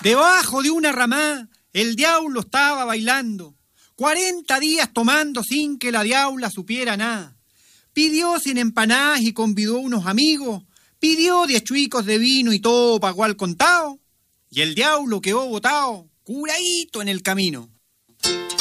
Debajo de una ramá, el diablo estaba bailando. 40 días tomando sin que la diabla supiera nada. Pidió 100 empanadas y convidó unos amigos. Pidió 10 chuicos de vino y todo pagó al contado. Y el diablo quedó botado, curadito en el camino.